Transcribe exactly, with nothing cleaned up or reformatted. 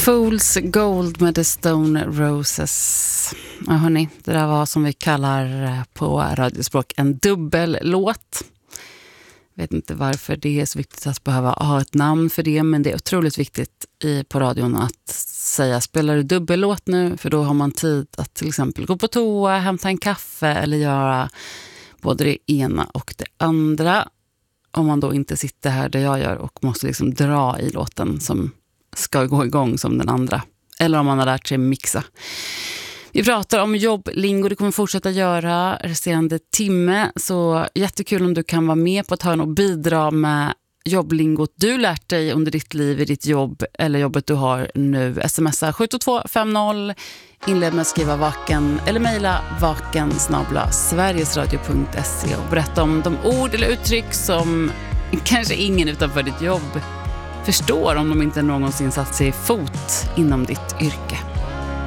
Fool's Gold med The Stone Roses. Ja, hörni, det där var som vi kallar på radiospråk en dubbellåt. Jag vet inte varför det är så viktigt att behöva ha ett namn för det, men det är otroligt viktigt i, på radion att säga spelar du dubbellåt nu, för då har man tid att till exempel gå på toa, hämta en kaffe eller göra både det ena och det andra. Om man då inte sitter här där jag gör och måste liksom dra i låten som ska gå igång som den andra. Eller om man har lärt sig mixa. Vi pratar om jobblingo, det kommer fortsätta göra resterande timme. Så jättekul om du kan vara med på ett hörn och bidra med jobblingot du lärt dig under ditt liv i ditt jobb eller jobbet du har nu. Smsa sju två två fem noll, inled med att skriva vaken eller mejla vaken snabla sverigesradio punkt se och berätta om de ord eller uttryck som kanske ingen utanför ditt jobb förstår om de inte någonsin satt sig fot inom ditt yrke.